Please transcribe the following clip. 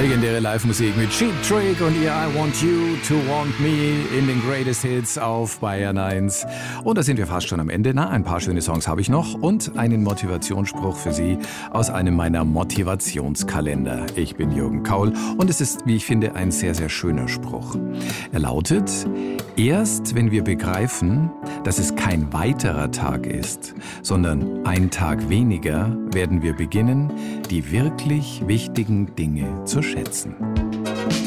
Legendäre Live-Musik mit Cheap Trick und ihr I Want You to Want Me in den Greatest Hits auf Bayern 1. Und da sind wir fast schon am Ende. Ein paar schöne Songs habe ich noch und einen Motivationsspruch für Sie aus einem meiner Motivationskalender. Ich bin Jürgen Kaul und es ist, wie ich finde, ein sehr, sehr schöner Spruch. Er lautet: Erst wenn wir begreifen, dass es kein weiterer Tag ist, sondern ein Tag weniger, werden wir beginnen, die wirklich wichtigen Dinge zu schätzen.